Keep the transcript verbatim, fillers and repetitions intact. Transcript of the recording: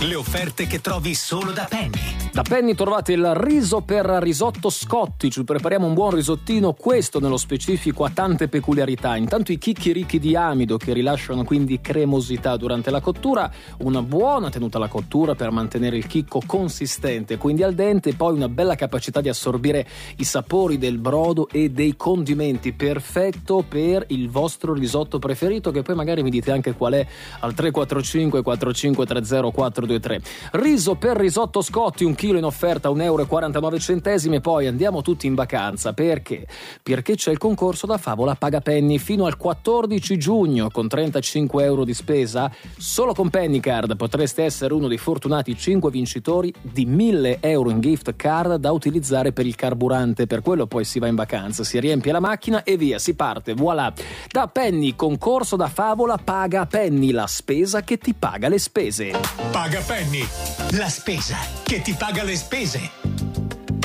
Le offerte che trovi solo da Penny. Da Penny trovate il riso per risotto Scotti. Ci prepariamo un buon risottino, questo nello specifico ha tante peculiarità. Intanto i chicchi ricchi di amido che rilasciano quindi cremosità durante la cottura, una buona tenuta alla cottura per mantenere il chicco consistente, quindi al dente, e poi una bella capacità di assorbire i sapori del brodo e dei condimenti, perfetto per il vostro risotto preferito, che poi magari mi dite anche qual è al tre quattro cinque quattro cinque tre zero quattro due tre. Riso per risotto Scotti, un chilo in offerta a un euro e quarantanove centesimi. Poi andiamo tutti in vacanza, perché? Perché c'è il concorso da Favola Paga Penny fino al quattordici giugno, con trentacinque euro di spesa. Solo con Pennycard potreste essere uno dei fortunati cinque vincitori di mille euro in gift card da utilizzare per il carburante. Per quello poi si va in vacanza, si riempie la macchina e via, si parte, voilà. Da Penny, concorso da Favola Paga Penny, la spesa che ti paga le spese. Paga Penny, la spesa che ti paga le spese.